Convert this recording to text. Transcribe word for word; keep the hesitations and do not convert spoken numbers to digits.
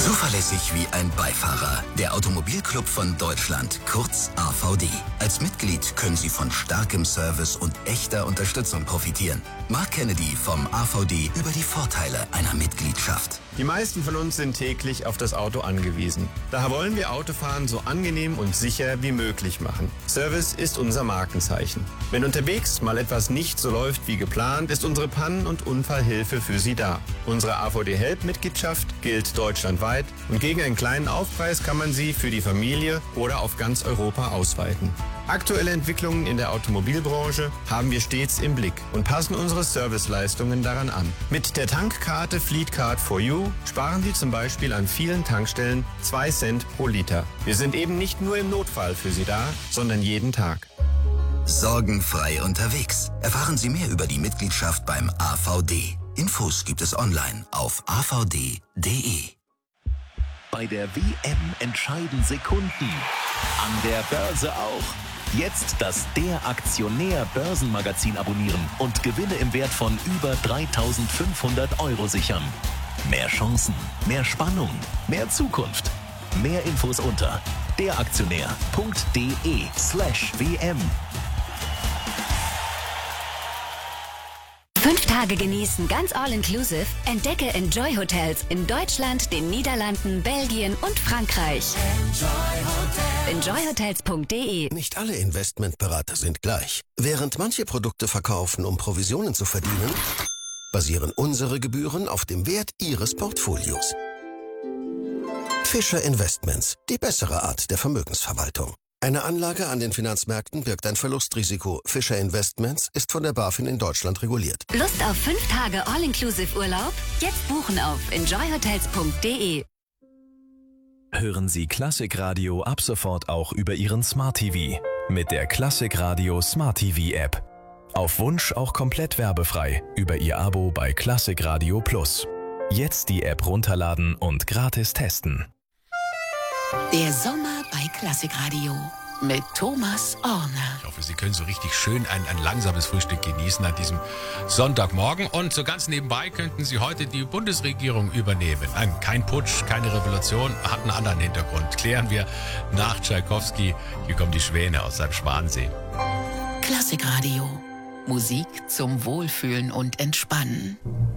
Zuverlässig wie ein Beifahrer. Der Automobilclub von Deutschland, kurz A V D. Als Mitglied können Sie von starkem Service und echter Unterstützung profitieren. Mark Kennedy vom A V D über die Vorteile einer Mitgliedschaft. Die meisten von uns sind täglich auf das Auto angewiesen. Daher wollen wir Autofahren so angenehm und sicher wie möglich machen. Service ist unser Markenzeichen. Wenn unterwegs mal etwas nicht so läuft wie geplant, ist unsere Pannen- und Unfallhilfe für Sie da. Unsere A V D-Help-Mitgliedschaft gilt deutschlandweit und gegen einen kleinen Aufpreis kann man sie für die Familie oder auf ganz Europa ausweiten. Aktuelle Entwicklungen in der Automobilbranche haben wir stets im Blick und passen unsere Serviceleistungen daran an. Mit der Tankkarte Fleet Card for You sparen Sie zum Beispiel an vielen Tankstellen zwei Cent pro Liter. Wir sind eben nicht nur im Notfall für Sie da, sondern jeden Tag. Sorgenfrei unterwegs. Erfahren Sie mehr über die Mitgliedschaft beim A V D. Infos gibt es online auf a v d punkt d e. Bei der W M entscheiden Sekunden. An der Börse auch. Jetzt das Der Aktionär Börsenmagazin abonnieren und Gewinne im Wert von über dreitausendfünfhundert Euro sichern. Mehr Chancen, mehr Spannung, mehr Zukunft. Mehr Infos unter deraktionär punkt d e slash w m. Fünf Tage genießen, ganz all-inclusive. Entdecke Enjoy Hotels in Deutschland, den Niederlanden, Belgien und Frankreich. enjoy hotels punkt d e. Nicht alle Investmentberater sind gleich. Während manche Produkte verkaufen, um Provisionen zu verdienen, basieren unsere Gebühren auf dem Wert Ihres Portfolios. Fischer Investments, die bessere Art der Vermögensverwaltung. Eine Anlage an den Finanzmärkten birgt ein Verlustrisiko. Fischer Investments ist von der BaFin in Deutschland reguliert. Lust auf fünf Tage all-inclusive Urlaub? Jetzt buchen auf enjoy hotels punkt d e. Hören Sie Klassikradio ab sofort auch über Ihren Smart T V mit der Klassikradio Smart T V App. Auf Wunsch auch komplett werbefrei über Ihr Abo bei Klassikradio Plus. Jetzt die App runterladen und gratis testen. Der Sommer bei Klassikradio mit Thomas Orner. Ich hoffe, Sie können so richtig schön ein, ein langsames Frühstück genießen an diesem Sonntagmorgen. Und so ganz nebenbei könnten Sie heute die Bundesregierung übernehmen. Nein, kein Putsch, keine Revolution, hat einen anderen Hintergrund. Klären wir nach Tschaikowski. Hier kommen die Schwäne aus seinem Schwansee. Klassikradio. Musik zum Wohlfühlen und Entspannen.